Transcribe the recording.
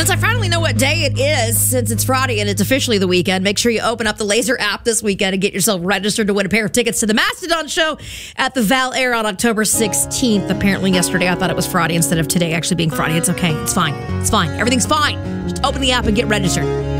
Since I finally know what day it is, since it's Friday and it's officially the weekend, make sure you open up the Laser app this weekend and get yourself registered to win a pair of tickets to the Mastodon show at the Val Air on October 16th. Apparently yesterday I thought it was Friday instead of today actually being Friday. It's okay. It's fine. It's fine. Everything's fine. Just open the app and get registered.